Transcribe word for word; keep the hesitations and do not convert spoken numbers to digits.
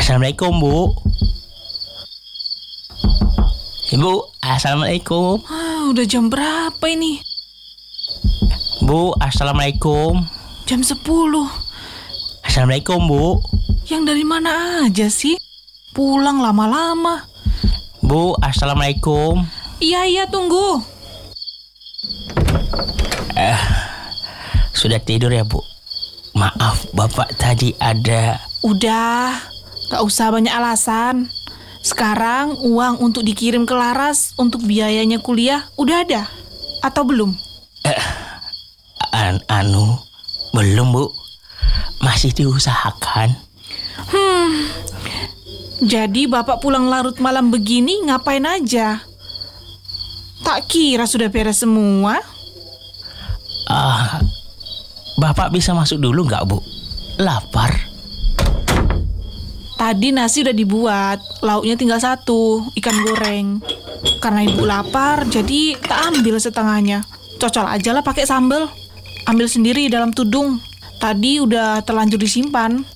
Assalamualaikum, Bu. Ibu, Assalamualaikum. Ah, udah jam berapa ini? Bu, Assalamualaikum. Jam sepuluh. Assalamualaikum, Bu. Yang dari mana aja sih? Pulang lama-lama. Bu, Assalamualaikum. Iya, iya, tunggu. Eh, sudah tidur ya, Bu? Maaf, Bapak tadi ada... Udah, gak usah banyak alasan. Sekarang uang untuk dikirim ke Laras untuk biayanya kuliah udah ada? Atau belum? Eh, an anu, belum, Bu. Masih diusahakan. Hmm, jadi Bapak pulang larut malam begini ngapain aja? Tak kira sudah beres semua. Ah, Bapak bisa masuk dulu nggak, Bu? Lapar. Tadi nasi udah dibuat, lauknya tinggal satu, ikan goreng. Karena ibu lapar, jadi tak ambil setengahnya. Cocol aja lah pakai sambal. Ambil sendiri dalam tudung. Tadi udah terlanjur disimpan.